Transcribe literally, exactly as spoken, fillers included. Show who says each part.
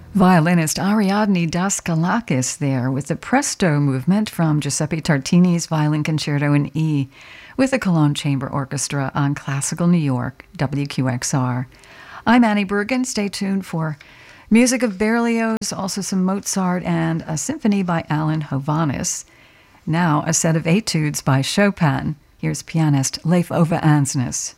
Speaker 1: Violinist Ariadne Daskalakis there with the Presto movement from Giuseppe Tartini's Violin Concerto in E with the Cologne Chamber Orchestra on Classical New York, W Q X R. I'm Annie Bergen. Stay tuned for music of Berlioz, also some Mozart, and a symphony by Alan Hovhannes. Now, a set of etudes by Chopin. Here's pianist Leif Ove Ansnes.